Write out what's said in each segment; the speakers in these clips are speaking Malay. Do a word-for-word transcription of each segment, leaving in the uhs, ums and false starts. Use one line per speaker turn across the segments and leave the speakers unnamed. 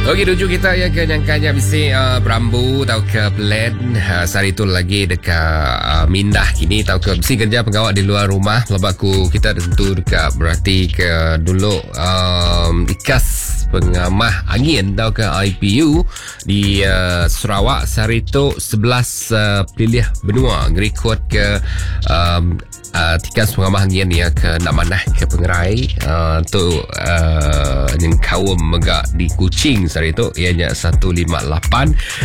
Okey, tuju kita yang ke nyangkanya bisi uh, berambu tau ke plan uh, sari tu lagi dekat uh, Mindah kini tau ke bisi kerja pengawal di luar rumah lebaku kita tentu dekat berarti ke dulu um, ikas pengamah angin tau ke I P U di uh, Sarawak sari tu sebelas uh, pilih benua ngerekod ke um, Uh, tikas pengamah angin ya ke nak manah ke pengerai uh, tu uh, yang kaum megak di Kuching sehari tu ianya seratus lima puluh lapan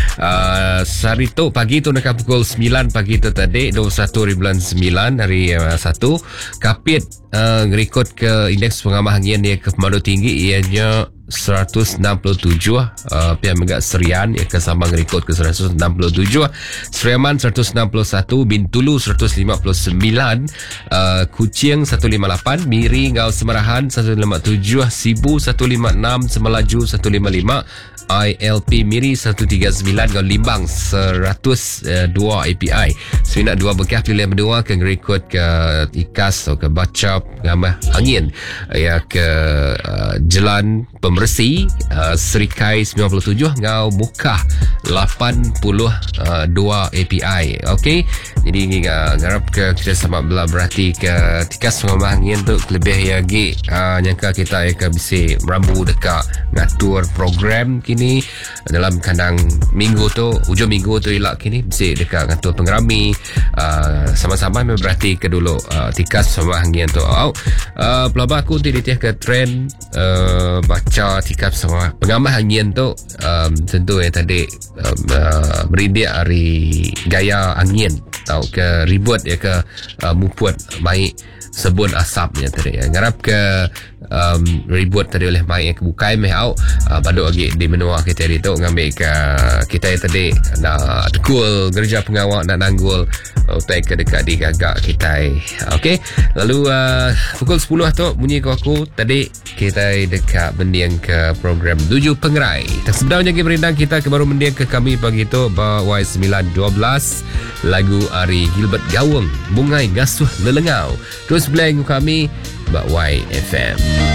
uh, sehari tu pagi tu dekat pukul sembilan pagi tu tadi dua puluh satu ribuan sembilan hari uh, satu Kapit uh, rekod ke indeks pengamah angin ya ke Pemandu Tinggi ianya seratus enam puluh tujuh uh, pihak megak Serian ya ke Sabang rekod ke seratus enam puluh tujuh, Seriaman seratus enam puluh satu, Bintulu seratus lima puluh sembilan, uh, Kuching seratus lima puluh lapan, Miri Ngau Semerahan seratus lima puluh tujuh, Sibu seratus lima puluh enam, Semelaju seratus lima puluh lima, I L P Miri seratus tiga puluh sembilan, Ngau Limbang seratus dua A P I. Seminat dua bekah pilihan berdua ke rekod ke ikas atau ke baca pengamah angin ya ke uh, Jelan Pembersih uh, Serikai sembilan puluh tujuh, Ngau Mukah lapan puluh dua A P I. Okey, jadi uh, ngarap ke kita sama belah berarti ke tikas pengamah angin tu lebih lagi uh, nyangka kita ya ke bisi merambu dekat ngatur program kini dalam kandang minggu tu hujung minggu tu ilak kini bisi dekat ngatur pengerami uh, sama-sama berarti ke dulu uh, tikas pengamah angin tu oh, uh, pelabah aku nanti ditiah ke trend uh, baca tikas sama pengamah angin tu um, tentu yang tadi um, uh, berindik hari gaya angin tau ke ribut ya ke uh, muput baik sebun asapnya tadi ya. Ngarap ke um, ribut tadi oleh mai ke bukai meh au uh, baduk lagi di menua kita tadi tu ngambil ke kita yang tadi nak tekul kerja pengawal nak nanggul utai ke dekat di gagak kita. Okey, lalu uh, pukul sepuluh tu bunyi ke aku tadi kita dekat mendiang ke program tujuh pengerai. Tak sebenarnya lagi berindang kita ke baru mendiang ke kami pagi tu Y sembilan dua belas lagu Ari Gilbert Gawang Bungai Ngasuh Lelengau. Terus belayang kami Y F M.